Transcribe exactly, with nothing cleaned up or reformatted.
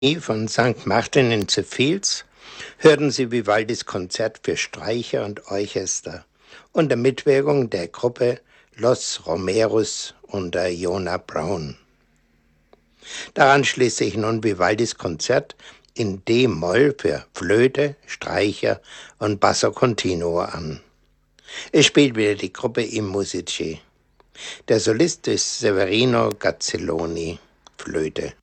von Sankt Martin in Zefils hörten Sie Vivaldis Konzert für Streicher und Orchester unter Mitwirkung der Gruppe Los Romeros unter Jona Brown. Daran schließt sich nun Vivaldis Konzert in D-Moll für Flöte, Streicher und Basso Continuo an. Es spielt wieder die Gruppe I Musici. Der Solist ist Severino Gazzelloni, Flöte.